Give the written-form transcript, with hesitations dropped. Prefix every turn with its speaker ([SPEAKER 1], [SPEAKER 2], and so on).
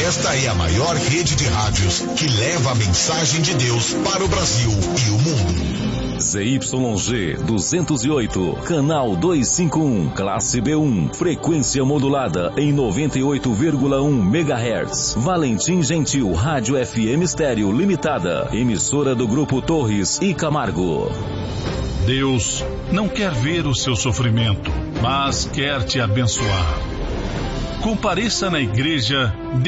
[SPEAKER 1] Esta é a maior rede de rádios que leva a mensagem de Deus para o Brasil e o mundo.
[SPEAKER 2] ZYG 208, canal 251, classe B1, frequência modulada em 98,1 MHz. Valentim Gentil Rádio FM Estéreo Limitada, emissora do Grupo Torres e Camargo.
[SPEAKER 3] Deus não quer ver o seu sofrimento, mas quer te abençoar. Compareça na igreja